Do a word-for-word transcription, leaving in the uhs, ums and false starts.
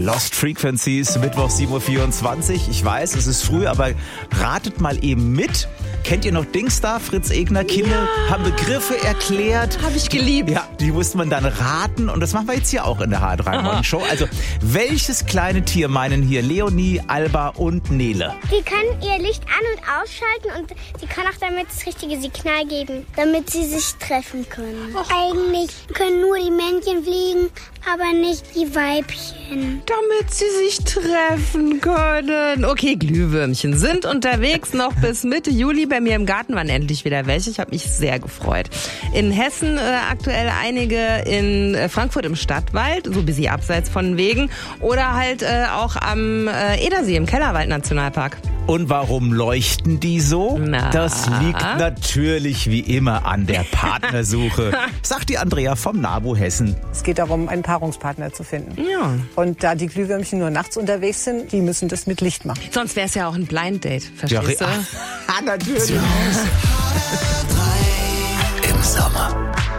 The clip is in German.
Lost Frequencies, Mittwoch sieben Uhr vierundzwanzig. Ich weiß, es ist früh, aber ratet mal eben mit. Kennt ihr noch Dingsda, Fritz Egner, Kinder, ja. haben Begriffe erklärt. Habe ich geliebt. Ja, die musste man dann raten und das machen wir jetzt hier auch in der H drei Morning Show. Also, welches kleine Tier meinen hier Leonie, Alba und Nele? Die können ihr Licht an- und ausschalten und sie können auch damit das richtige Signal geben, damit sie sich treffen können. Och. Eigentlich können nur die Männchen fliegen, aber nicht die Weibchen. Damit sie sich treffen können. Okay, Glühwürmchen sind unterwegs noch bis Mitte Juli. Bei mir im Garten waren endlich wieder welche. Ich habe mich sehr gefreut. In Hessen äh, aktuell einige in äh, Frankfurt im Stadtwald, so ein bisschen abseits von Wegen. Oder halt äh, auch am äh, Edersee im Kellerwald-Nationalpark. Und warum leuchten die so? Na? Das liegt natürlich wie immer an der Partnersuche, sagt die Andrea vom NABU Hessen. Es geht darum, einen Paarungspartner zu finden. Ja. Und da die Glühwürmchen nur nachts unterwegs sind, die müssen das mit Licht machen. Sonst wäre es ja auch ein Blind Date, verstehst ja, du? Ah, natürlich. Im Sommer.